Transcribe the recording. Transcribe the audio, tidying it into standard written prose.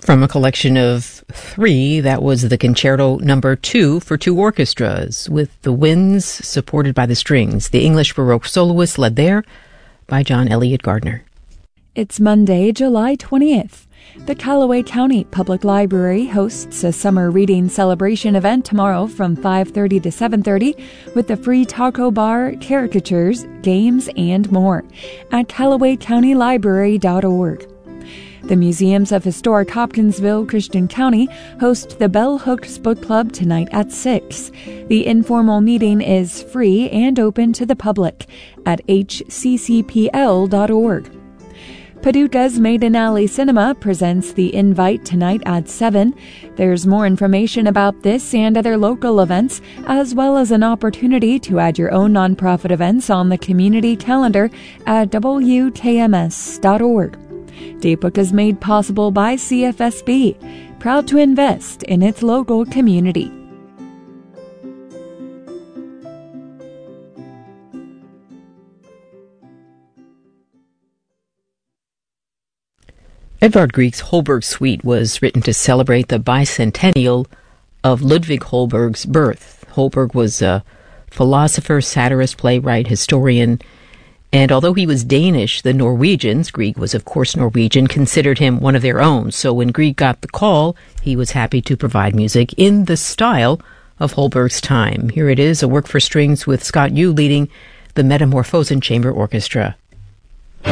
From a collection of three, that was the Concerto Number 2 for two orchestras, with the winds supported by the strings. The English Baroque soloist led there by John Elliott Gardner. It's Monday, July 20th. The Callaway County Public Library hosts a summer reading celebration event tomorrow from 5:30 to 7:30 with a free taco bar, caricatures, games, and more at CallawayCountyLibrary.org. The Museums of Historic Hopkinsville Christian County host the Bell Hooks Book Club tonight at 6. The informal meeting is free and open to the public at hccpl.org. Paducah's Maiden Alley Cinema presents The Invite tonight at 7. There's more information about this and other local events, as well as an opportunity to add your own nonprofit events on the community calendar at wkms.org. Datebook is made possible by CFSB, proud to invest in its local community. Edvard Grieg's Holberg Suite was written to celebrate the bicentennial of Ludwig Holberg's birth. Holberg was a philosopher, satirist, playwright, historian, and although he was Danish, the Norwegians, Grieg was of course Norwegian, considered him one of their own. So when Grieg got the call, he was happy to provide music in the style of Holberg's time. Here it is, a work for strings with Scott Yu leading the Metamorphosen Chamber Orchestra.